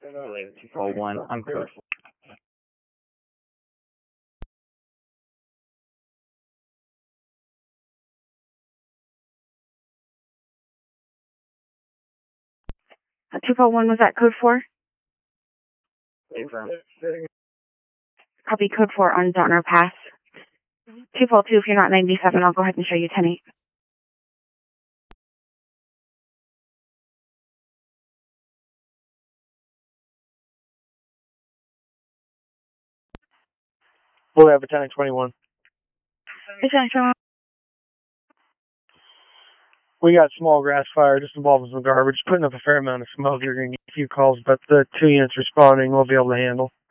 241 on code 4. 241, was that code 4? Copy code 4 on Donner Pass. 242, if you're not 97, I'll go ahead and show you 10-8. We'll have a 10-21. We got small grass fire just involving some garbage, putting up a fair amount of smoke. You're going to get a few calls, but the 2 units responding we'll be able to handle.